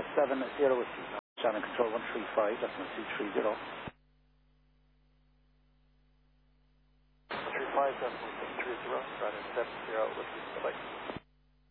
70 with channel control 135, decimal 230. 135, decimal 230, Ryder 70 with you. Bye-bye.